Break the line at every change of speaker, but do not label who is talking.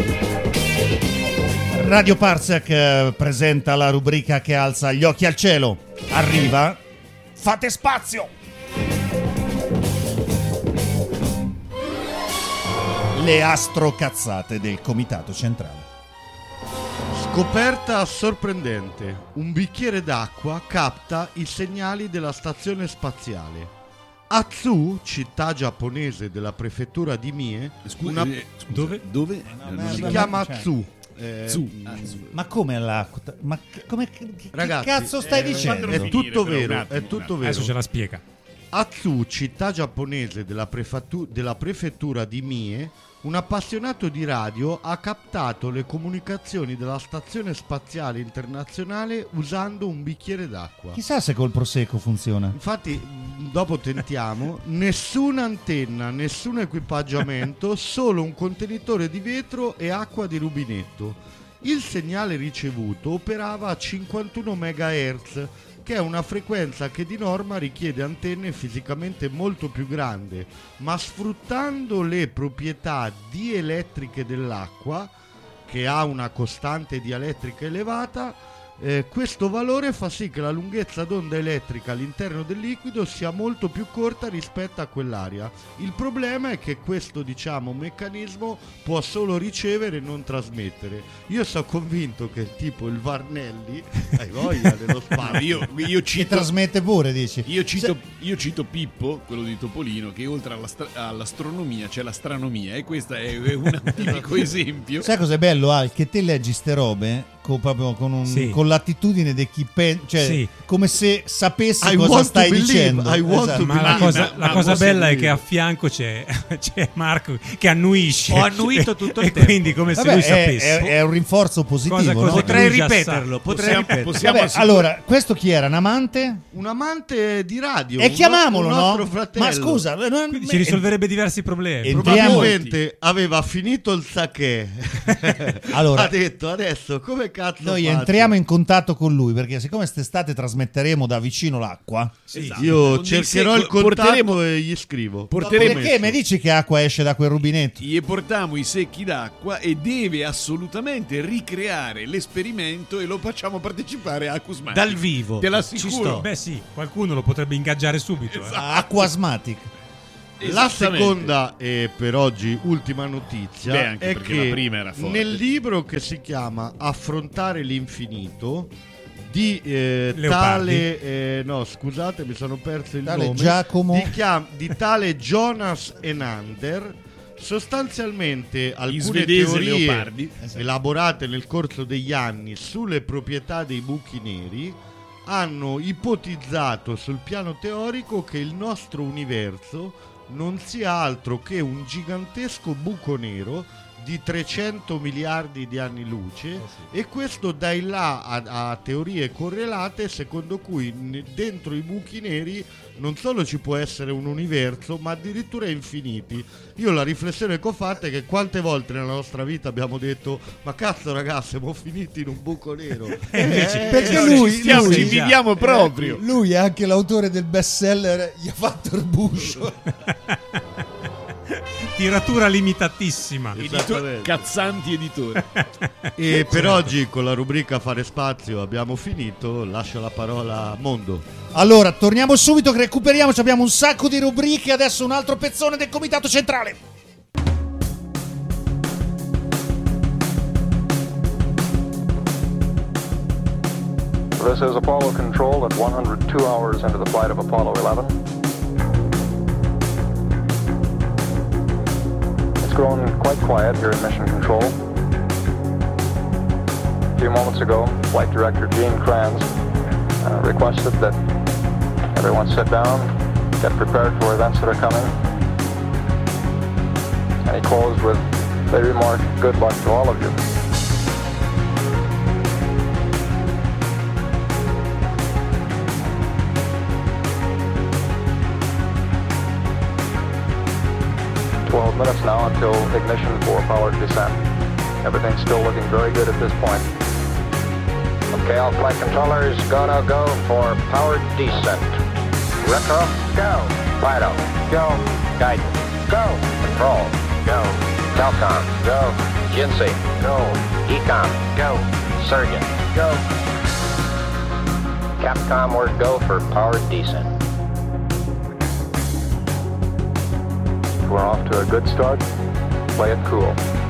Radio Parsec presenta la rubrica che alza gli occhi al cielo. Arriva Fate Spazio! Le astrocazzate del Comitato Centrale.
Scoperta sorprendente. Un bicchiere d'acqua capta i segnali della stazione spaziale. Atsu, città giapponese della prefettura di Mie,
Dove?
si chiama Atsu.
Ma come l'acqua? Ma come che
Ragazzi,
cazzo stai dicendo?
È tutto vero, è tutto vero.
Adesso ce la spiega.
Atsu, città giapponese della prefettura di Mie, un appassionato di radio ha captato le comunicazioni della stazione spaziale internazionale usando un bicchiere d'acqua.
Chissà se col prosecco funziona.
Infatti, dopo tentiamo, nessuna antenna, nessun equipaggiamento, solo un contenitore di vetro e acqua di rubinetto. Il segnale ricevuto operava a 51 MHz, che è una frequenza che di norma richiede antenne fisicamente molto più grandi, ma sfruttando le proprietà dielettriche dell'acqua, che ha una costante dielettrica elevata, questo valore fa sì che la lunghezza d'onda elettrica all'interno del liquido sia molto più corta rispetto a quell'aria. Il problema è che questo, meccanismo può solo ricevere e non trasmettere. Io sono convinto che tipo il Varnelli, hai voglia dello spazio,
Io
Ci
cito,
trasmette pure, dici.
io cito Pippo, quello di Topolino, che oltre all'astronomia c'è l'astronomia, e questo è un tipico esempio.
Sai cos'è bello, Al? Che te leggi ste robe proprio con l'attitudine di chi pensa, come se sapessi
I
cosa
want
stai
to believe,
dicendo.
I want
Esatto.
to
Ma la
believe.
cosa bella è che a fianco c'è Marco che annuisce.
Ho annuito tutto il
e
tempo.
quindi come se
Vabbè,
lui sapesse.
è un rinforzo positivo,
Cosa
no?
che
Potrei
lui già
ripeterlo,
sa.
potrei ripeterlo.
Possiamo
Vabbè, allora, questo chi era? Un amante?
Un amante di radio.
E chiamiamolo,
un
no?
nostro fratello.
Ma scusa,
Quindi ci risolverebbe diversi problemi.
Probabilmente aveva finito il sake.
Allora,
ha detto adesso come cazzo
noi
faccio?
entriamo in contatto con lui, perché siccome quest'estate trasmetteremo da vicino l'acqua.
Esatto.
Io
Con
cercherò il contatto e gli scrivo.
Perché mi dici che acqua esce da quel rubinetto?
Gli portiamo i secchi d'acqua e deve assolutamente ricreare l'esperimento e lo facciamo partecipare a Acusmatic.
Dal vivo.
Te
Ci
l'assicuro.
sto.
Beh sì, qualcuno lo potrebbe ingaggiare subito.
Aquasmatic.
La
Esattamente.
seconda e per oggi ultima notizia
Beh, anche
è
perché
che
la prima era forte.
nel libro che si chiama Affrontare l'infinito di
Leopardi.
tale no scusate mi sono perso il
Tale
nome
Giacomo.
di tale Jonas Enander, sostanzialmente alcune
svedese
teorie
Leopardi.
elaborate nel corso degli anni sulle proprietà dei buchi neri hanno ipotizzato sul piano teorico che il nostro universo non sia altro che un gigantesco buco nero di 300 miliardi di anni luce, e questo dà in là a teorie correlate secondo cui dentro i buchi neri non solo ci può essere un universo ma addirittura infiniti. Io la riflessione che ho fatto è che quante volte nella nostra vita abbiamo detto ma cazzo ragazzi siamo finiti in un buco nero,
Perché
Ci invidiamo proprio.
Lui è anche l'autore del bestseller Gli ha fatto il buscio.
Tiratura limitatissima.
Cazzanti editore.
E per oggi con la rubrica Fare Spazio abbiamo finito, lascio la parola a Mondo.
Allora, torniamo subito che recuperiamoci, abbiamo un sacco di rubriche, adesso un altro pezzone del Comitato Centrale.
This is Apollo Control at 102 hours into the flight of Apollo 11. It's grown quite quiet here in Mission Control. A few moments ago, Flight Director Gene Kranz requested that everyone sit down, get prepared for events that are coming. And he closed with the remark, good luck to all of you. Minutes now until ignition for powered descent. Everything's still looking very good at this point. Okay, all flight controllers, go for powered descent. Retro, go. Fido, go. Guidance, go. Control, go. Telcom, go. Jinsei, go. Ecom, go. Surgeon, go. Capcom, we're go for powered descent.
We're off to a good start. Play it cool.